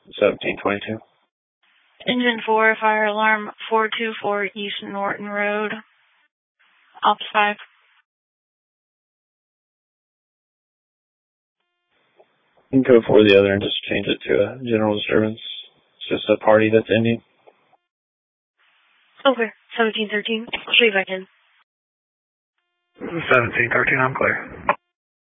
1722. Engine 4, fire alarm 424 East Norton Road. Ops 5. You can go for the other and just change it to a general disturbance. It's just a party that's ending. Okay, 1713. I'll show you back in. 1713, I'm clear.